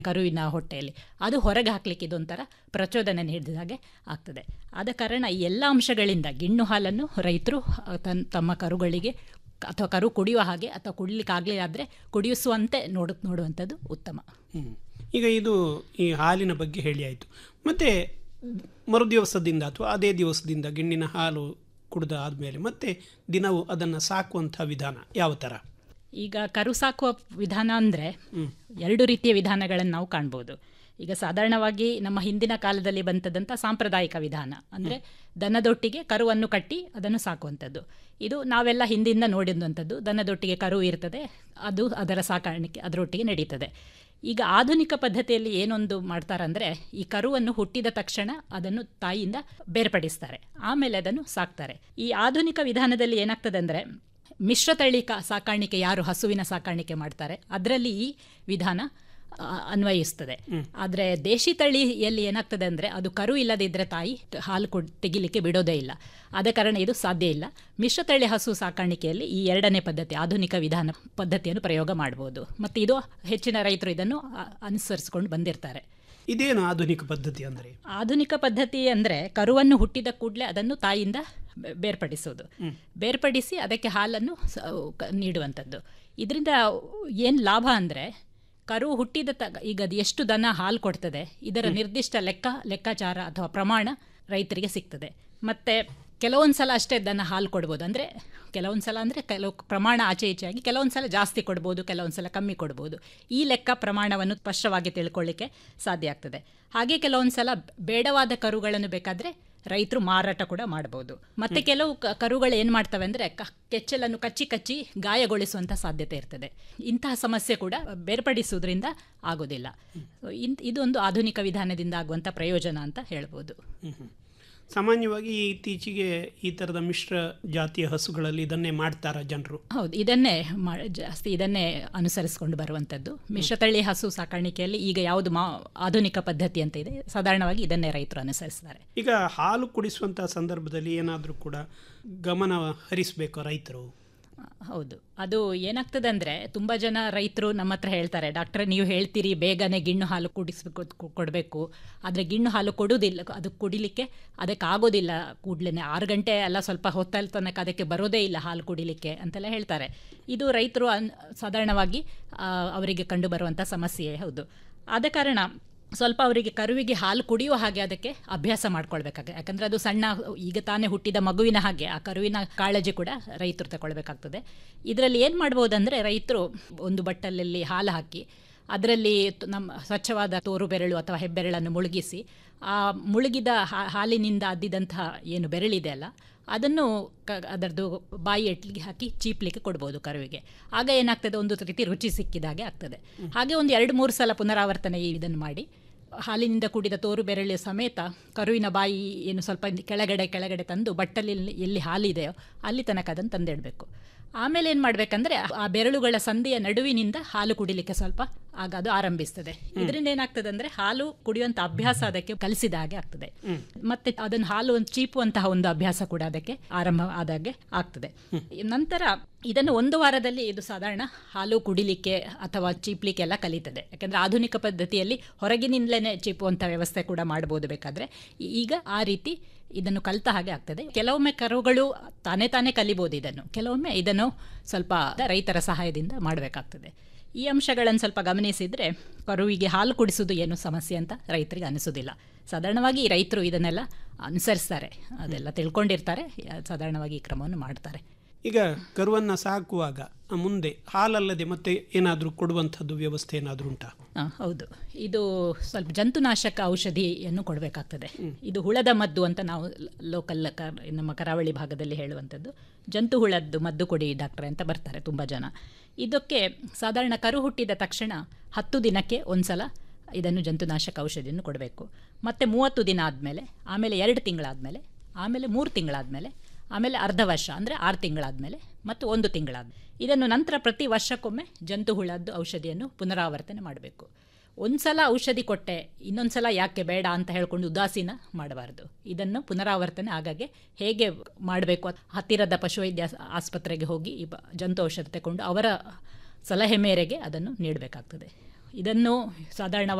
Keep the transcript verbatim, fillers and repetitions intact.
ಕರುವಿನ ಹೊಟ್ಟೆಯಲ್ಲಿ, ಅದು ಹೊರಗೆ ಹಾಕಲಿಕ್ಕೆ ಇದೊಂಥರ ಪ್ರಚೋದನೆ ನೀಡಿದ ಹಾಗೆ ಆಗ್ತದೆ. ಆದ ಕಾರಣ ಈ ಎಲ್ಲ ಅಂಶಗಳಿಂದ ಗಿಣ್ಣು ಹಾಲನ್ನು ರೈತರು ತನ್ನ ತಮ್ಮ ಕರುಗಳಿಗೆ ಅಥವಾ ಕರು ಕುಡಿಯುವ ಹಾಗೆ ಅಥವಾ ಕುಡಿಲಿಕ್ಕೆ ಆಗಲಿಲ್ಲ ಆದರೆ ಕುಡಿಯಿಸುವಂತೆ ನೋಡು ನೋಡುವಂಥದ್ದು ಉತ್ತಮ. ಈಗ ಇದು ಈ ಹಾಲಿನ ಬಗ್ಗೆ ಹೇಳಿ ಆಯಿತು. ಮತ್ತು ಮರು ದಿವಸದಿಂದ ಅಥವಾ ಅದೇ ದಿವಸದಿಂದ ಗಿಣ್ಣಿನ ಹಾಲು ಕುಡಿದ ಆದಮೇಲೆ ಮತ್ತೆ ದಿನವೂ ಅದನ್ನು ಸಾಕುವಂಥ ವಿಧಾನ ಯಾವ ಥರ? ಈಗ ಕರು ಸಾಕುವ ವಿಧಾನ ಅಂದರೆ ಎರಡು ರೀತಿಯ ವಿಧಾನಗಳನ್ನು ನಾವು ಕಾಣ್ಬೋದು. ಈಗ ಸಾಧಾರಣವಾಗಿ ನಮ್ಮ ಹಿಂದಿನ ಕಾಲದಲ್ಲಿ ಬಂತದಂಥ ಸಾಂಪ್ರದಾಯಿಕ ವಿಧಾನ ಅಂದರೆ ದನದೊಟ್ಟಿಗೆ ಕರುವನ್ನು ಕಟ್ಟಿ ಅದನ್ನು ಸಾಕುವಂಥದ್ದು. ಇದು ನಾವೆಲ್ಲ ಹಿಂದಿಂದ ನೋಡಿದಂಥದ್ದು. ದನದೊಟ್ಟಿಗೆ ಕರು ಇರ್ತದೆ, ಅದು ಅದರ ಸಾಕಾಣಿಕೆ ಅದರೊಟ್ಟಿಗೆ ನಡೀತದೆ. ಈಗ ಆಧುನಿಕ ಪದ್ಧತಿಯಲ್ಲಿ ಏನೊಂದು ಮಾಡ್ತಾರಂದರೆ, ಈ ಕರುವನ್ನು ಹುಟ್ಟಿದ ತಕ್ಷಣ ಅದನ್ನು ತಾಯಿಯಿಂದ ಬೇರ್ಪಡಿಸ್ತಾರೆ, ಆಮೇಲೆ ಅದನ್ನು ಸಾಕ್ತಾರೆ. ಈ ಆಧುನಿಕ ವಿಧಾನದಲ್ಲಿ ಏನಾಗ್ತದೆ ಅಂದರೆ, ಮಿಶ್ರತಳಿ ಕ ಸಾಕಾಣಿಕೆ ಯಾರು ಹಸುವಿನ ಸಾಕಾಣಿಕೆ ಮಾಡ್ತಾರೆ ಅದರಲ್ಲಿ ಈ ವಿಧಾನ ಅನ್ವಯಿಸ್ತದೆ. ಆದರೆ ದೇಶಿ ತಳಿಯಲ್ಲಿ ಏನಾಗ್ತದೆ ಅಂದರೆ, ಅದು ಕರು ಇಲ್ಲದಿದ್ದರೆ ತಾಯಿ ಹಾಲು ಕೊಡ್ ತೆಗಿಲಿಕ್ಕೆ ಬಿಡೋದೇ ಇಲ್ಲ. ಆದ ಕಾರಣ ಇದು ಸಾಧ್ಯ ಇಲ್ಲ. ಮಿಶ್ರತಳಿ ಹಸು ಸಾಕಾಣಿಕೆಯಲ್ಲಿ ಈ ಎರಡನೇ ಪದ್ಧತಿ, ಆಧುನಿಕ ವಿಧಾನ ಪದ್ಧತಿಯನ್ನು ಪ್ರಯೋಗ ಮಾಡ್ಬೋದು. ಮತ್ತು ಇದು ಹೆಚ್ಚಿನ ರೈತರು ಇದನ್ನು ಅನುಸರಿಸಿಕೊಂಡು ಬಂದಿರ್ತಾರೆ. ಇದೇನು ಆಧುನಿಕ ಪದ್ಧತಿ ಅಂದರೆ? ಆಧುನಿಕ ಪದ್ಧತಿ ಅಂದರೆ ಕರುವನ್ನು ಹುಟ್ಟಿದ ಕೂಡಲೇ ಅದನ್ನು ತಾಯಿಯಿಂದ ಬೇರ್ಪಡಿಸೋದು, ಬೇರ್ಪಡಿಸಿ ಅದಕ್ಕೆ ಹಾಲನ್ನು ನೀಡುವಂಥದ್ದು. ಇದರಿಂದ ಏನು ಲಾಭ ಅಂದರೆ, ಕರು ಹುಟ್ಟಿದ ತ ಈಗ ಅದು ಎಷ್ಟು ದನ ಹಾಲು ಕೊಡ್ತದೆ ಇದರ ನಿರ್ದಿಷ್ಟ ಲೆಕ್ಕ ಲೆಕ್ಕಾಚಾರ ಅಥವಾ ಪ್ರಮಾಣ ರೈತರಿಗೆ ಸಿಗ್ತದೆ. ಮತ್ತು ಕೆಲವೊಂದು ಸಲ ಅಷ್ಟೇ ದನ ಹಾಲು ಕೊಡ್ಬೋದು. ಅಂದರೆ ಕೆಲವೊಂದು ಸಲ ಅಂದರೆ ಕೆಲವು ಪ್ರಮಾಣ ಆಚೆ ಈಚೆಯಾಗಿ ಕೆಲವೊಂದು ಸಲ ಜಾಸ್ತಿ ಕೊಡ್ಬೋದು, ಕೆಲವೊಂದು ಸಲ ಕಮ್ಮಿ ಕೊಡ್ಬೋದು. ಈ ಲೆಕ್ಕ ಪ್ರಮಾಣವನ್ನು ಸ್ಪಷ್ಟವಾಗಿ ತಿಳ್ಕೊಳ್ಳಿಕ್ಕೆ ಸಾಧ್ಯ ಆಗ್ತದೆ. ಹಾಗೆ ಕೆಲವೊಂದು ಸಲ ಬೇಡವಾದ ಕರುಗಳನ್ನು ಬೇಕಾದರೆ ರೈತರು ಮಾರಾಟ ಕೂಡ ಮಾಡ್ಬೋದು. ಮತ್ತು ಕೆಲವು ಕರುಗಳು ಏನು ಮಾಡ್ತವೆ ಅಂದರೆ ಕೆಚ್ಚಲನ್ನು ಕಚ್ಚಿ ಕಚ್ಚಿ ಗಾಯಗೊಳಿಸುವಂಥ ಸಾಧ್ಯತೆ ಇರ್ತದೆ. ಇಂತಹ ಸಮಸ್ಯೆ ಕೂಡ ಬೇರ್ಪಡಿಸುವುದರಿಂದ ಆಗೋದಿಲ್ಲ. ಇದೊಂದು ಆಧುನಿಕ ವಿಧಾನದಿಂದ ಆಗುವಂಥ ಪ್ರಯೋಜನ ಅಂತ ಹೇಳ್ಬೋದು. ಸಾಮಾನ್ಯವಾಗಿ ಇತ್ತೀಚೆಗೆ ಈ ಥರದ ಮಿಶ್ರ ಜಾತಿಯ ಹಸುಗಳಲ್ಲಿ ಇದನ್ನೇ ಮಾಡ್ತಾರ ಜನರು? ಹೌದು, ಇದನ್ನೇ ಜಾಸ್ತಿ ಇದನ್ನೇ ಅನುಸರಿಸಿಕೊಂಡು ಬರುವಂಥದ್ದು. ಮಿಶ್ರತಳಿ ಹಸು ಸಾಕಾಣಿಕೆಯಲ್ಲಿ ಈಗ ಯಾವುದು ಮಾ ಆಧುನಿಕ ಪದ್ಧತಿ ಅಂತ ಇದೆ, ಸಾಧಾರಣವಾಗಿ ಇದನ್ನೇ ರೈತರು ಅನುಸರಿಸ್ತಾರೆ. ಈಗ ಹಾಲು ಕುಡಿಸುವಂಥ ಸಂದರ್ಭದಲ್ಲಿ ಏನಾದರೂ ಕೂಡ ಗಮನ ಹರಿಸಬೇಕು ರೈತರು? ಹೌದು, ಅದು ಏನಾಗ್ತದೆ ಅಂದರೆ, ತುಂಬ ಜನ ರೈತರು ನಮ್ಮ ಹತ್ರ ಹೇಳ್ತಾರೆ, ಡಾಕ್ಟ್ರೆ ನೀವು ಹೇಳ್ತೀರಿ ಬೇಗನೆ ಗಿಣ್ಣು ಹಾಲು ಕುಡಿಸ್ಬೇಕು ಕೊಡಬೇಕು, ಆದರೆ ಗಿಣ್ಣು ಹಾಲು ಕೊಡೋದಿಲ್ಲ, ಅದು ಕುಡಿಲಿಕ್ಕೆ ಅದಕ್ಕೆ ಆಗೋದಿಲ್ಲ ಕೂಡಲೇ, ಆರು ಗಂಟೆ ಎಲ್ಲ ಸ್ವಲ್ಪ ಹೊತ್ತಲ್ಲಿ ತನಕ ಅದಕ್ಕೆ ಬರೋದೇ ಇಲ್ಲ ಹಾಲು ಕುಡಿಲಿಕ್ಕೆ ಅಂತೆಲ್ಲ ಹೇಳ್ತಾರೆ. ಇದು ರೈತರು ಅನ್ ಸಾಧಾರಣವಾಗಿ ಅವರಿಗೆ ಕಂಡುಬರುವಂಥ ಸಮಸ್ಯೆ. ಹೌದು, ಆದ ಕಾರಣ ಸ್ವಲ್ಪ ಅವರಿಗೆ ಕರುವಿಗೆ ಹಾಲು ಕುಡಿಯುವ ಹಾಗೆ ಅದಕ್ಕೆ ಅಭ್ಯಾಸ ಮಾಡ್ಕೊಳ್ಬೇಕಾಗುತ್ತೆ. ಯಾಕಂದರೆ ಅದು ಸಣ್ಣ ಈಗ ತಾನೇ ಹುಟ್ಟಿದ ಮಗುವಿನ ಹಾಗೆ ಆ ಕರುವಿನ ಕಾಳಜಿ ಕೂಡ ರೈತರು ತಗೊಳ್ಬೇಕಾಗ್ತದೆ. ಇದರಲ್ಲಿ ಏನು ಮಾಡ್ಬೋದಂದರೆ, ರೈತರು ಒಂದು ಬಟ್ಟಲಲ್ಲಿ ಹಾಲು ಹಾಕಿ ಅದರಲ್ಲಿ ನಮ್ಮ ಸ್ವಚ್ಛವಾದ ತೋರು ಬೆರಳು ಅಥವಾ ಹೆಬ್ಬೆರಳನ್ನು ಮುಳುಗಿಸಿ, ಆ ಮುಳುಗಿದ ಹಾಲಿನಿಂದ ಅದ್ದಿದಂತಹ ಏನು ಬೆರಳಿದೆ ಅಲ್ಲ ಅದನ್ನು ಕ ಅದರದ್ದು ಬಾಯಿ ಎಟ್ಲಿಗೆ ಹಾಕಿ ಚೀಪ್ಲಿಕ್ಕೆ ಕೊಡ್ಬೋದು ಕರುವಿಗೆ. ಆಗ ಏನಾಗ್ತದೆ, ಒಂದು ರೀತಿ ರುಚಿ ಸಿಕ್ಕಿದಾಗೆ ಆಗ್ತದೆ. ಹಾಗೆ ಒಂದು ಎರಡು ಮೂರು ಸಲ ಪುನರಾವರ್ತನೆ ಇದನ್ನು ಮಾಡಿ ಹಾಲಿನಿಂದ ಕೂಡಿದ ತೋರು ಬೆರಳಿನ ಸಮೇತ ಕರುವಿನ ಬಾಯಿ ಏನು ಸ್ವಲ್ಪ ಕೆಳಗಡೆ ಕೆಳಗಡೆ ತಂದು ಬಟ್ಟಲಿ ಎಲ್ಲಿ ಹಾಲಿದೆಯೋ ಅಲ್ಲಿ ತನಕ ಅದನ್ನು ತಂದಿಡಬೇಕು. ಆಮೇಲೆ ಏನು ಮಾಡಬೇಕಂದ್ರೆ, ಆ ಬೆರಳುಗಳ ಸಂಧಿಯ ನಡುವಿನಿಂದ ಹಾಲು ಕುಡಿಲಿಕ್ಕೆ ಸ್ವಲ್ಪ ಆಗ ಅದು ಆರಂಭಿಸ್ತದೆ. ಇದರಿಂದ ಏನಾಗ್ತದೆ ಅಂದರೆ, ಹಾಲು ಕುಡಿಯುವಂಥ ಅಭ್ಯಾಸ ಅದಕ್ಕೆ ಕಲಿಸಿದ ಹಾಗೆ ಆಗ್ತದೆ. ಮತ್ತೆ ಅದನ್ನು ಹಾಲು ಒಂದು ಚೀಪುವಂತಹ ಒಂದು ಅಭ್ಯಾಸ ಕೂಡ ಅದಕ್ಕೆ ಆರಂಭ ಆದಾಗೆ ಆಗ್ತದೆ. ನಂತರ ಇದನ್ನು ಒಂದು ವಾರದಲ್ಲಿ ಇದು ಸಾಧಾರಣ ಹಾಲು ಕುಡಿಲಿಕ್ಕೆ ಅಥವಾ ಚೀಪ್ಲಿಕ್ಕೆ ಎಲ್ಲ ಕಲಿತದೆ. ಯಾಕೆಂದರೆ ಆಧುನಿಕ ಪದ್ಧತಿಯಲ್ಲಿ ಹೊರಗಿನಿಂದಲೇ ಚೀಪುವಂಥ ವ್ಯವಸ್ಥೆ ಕೂಡ ಮಾಡ್ಬೋದು ಬೇಕಾದರೆ. ಈಗ ಆ ರೀತಿ ಇದನ್ನು ಕಲಿತ ಹಾಗೆ ಆಗ್ತದೆ. ಕೆಲವೊಮ್ಮೆ ಕರುಗಳು ತಾನೇ ತಾನೇ ಕಲಿಬೋದು ಇದನ್ನು, ಕೆಲವೊಮ್ಮೆ ಇದನ್ನು ಸ್ವಲ್ಪ ರೈತರ ಸಹಾಯದಿಂದ ಮಾಡಬೇಕಾಗ್ತದೆ. ಈ ಅಂಶಗಳನ್ನು ಸ್ವಲ್ಪ ಗಮನಿಸಿದರೆ ಕರುವಿಗೆ ಹಾಲು ಕುಡಿಸೋದು ಏನು ಸಮಸ್ಯೆ ಅಂತ ರೈತರಿಗೆ ಅನಿಸೋದಿಲ್ಲ. ಸಾಧಾರಣವಾಗಿ ರೈತರು ಇದನ್ನೆಲ್ಲ ಅನುಸರಿಸ್ತಾರೆ, ಅದೆಲ್ಲ ತಿಳ್ಕೊಂಡಿರ್ತಾರೆ, ಸಾಧಾರಣವಾಗಿ ಈ ಕ್ರಮವನ್ನು ಮಾಡ್ತಾರೆ. ಈಗ ಕರುವನ್ನು ಸಾಕುವಾಗ ಮುಂದೆ ಹಾಲಲ್ಲದೆ ಮತ್ತೆ ಏನಾದರೂ ಕೊಡುವಂಥದ್ದು ವ್ಯವಸ್ಥೆ ಏನಾದರೂ ಉಂಟಾ? ಹಾಂ, ಹೌದು, ಇದು ಸ್ವಲ್ಪ ಜಂತುನಾಶಕ ಔಷಧಿಯನ್ನು ಕೊಡಬೇಕಾಗ್ತದೆ. ಇದು ಹುಳದ ಮದ್ದು ಅಂತ ನಾವು ಲೋಕಲ್ ಕ ನಮ್ಮ ಕರಾವಳಿ ಭಾಗದಲ್ಲಿ ಹೇಳುವಂಥದ್ದು. ಜಂತು ಹುಳದ್ದು ಮದ್ದು ಕೊಡಿ ಡಾಕ್ಟ್ರೆ ಅಂತ ಬರ್ತಾರೆ ತುಂಬ ಜನ. ಇದಕ್ಕೆ ಸಾಧಾರಣ ಕರು ಹುಟ್ಟಿದ ತಕ್ಷಣ ಹತ್ತು ದಿನಕ್ಕೆ ಒಂದು ಸಲ ಇದನ್ನು ಜಂತುನಾಶಕ ಔಷಧಿಯನ್ನು ಕೊಡಬೇಕು. ಮತ್ತು ಮೂವತ್ತು ದಿನ ಆದಮೇಲೆ, ಆಮೇಲೆ ಎರಡು ತಿಂಗಳಾದಮೇಲೆ, ಆಮೇಲೆ ಮೂರು ತಿಂಗಳಾದಮೇಲೆ, ಆಮೇಲೆ ಅರ್ಧ ವರ್ಷ ಅಂದರೆ ಆರು ತಿಂಗಳಾದಮೇಲೆ ಮತ್ತು ಒಂದು ತಿಂಗಳಾದ ಇದನ್ನು ನಂತರ ಪ್ರತಿ ವರ್ಷಕ್ಕೊಮ್ಮೆ ಜಂತು ಹುಳದ್ದು ಔಷಧಿಯನ್ನು ಪುನರಾವರ್ತನೆ ಮಾಡಬೇಕು. ಒಂದು ಸಲ ಔಷಧಿ ಕೊಟ್ಟೆ ಇನ್ನೊಂದು ಸಲ ಯಾಕೆ ಬೇಡ ಅಂತ ಹೇಳ್ಕೊಂಡು ಉದಾಸೀನ ಮಾಡಬಾರ್ದು. ಇದನ್ನು ಪುನರಾವರ್ತನೆ ಆಗಾಗ್ಗೆ ಹೇಗೆ ಮಾಡಬೇಕು, ಹತ್ತಿರದ ಪಶುವೈದ್ಯ ಆಸ್ಪತ್ರೆಗೆ ಹೋಗಿ ಈ ಜಂತು ಔಷಧ ತಗೊಂಡು ಅವರ ಸಲಹೆ ಮೇರೆಗೆ ಅದನ್ನು ನೀಡಬೇಕಾಗ್ತದೆ. ಇದನ್ನು ಸಾಧಾರಣವಾಗಿ